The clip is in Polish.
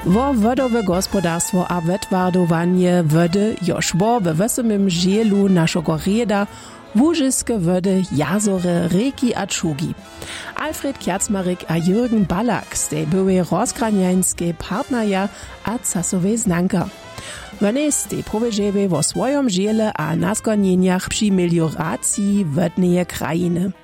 Wo wodowe gospodarstwo a wetwardowanie wody joż wo we wesemym žielu našego reda Łużyske wody, jazore, reki a czugi. Alfred Kjacmarek a Jürgen Ballack stej były rozkranjańskie partnerja a casowej znanka. Wone stej powiedzieli o swojom žiele a naskonjeniach przy melioracji wodneje krajiny.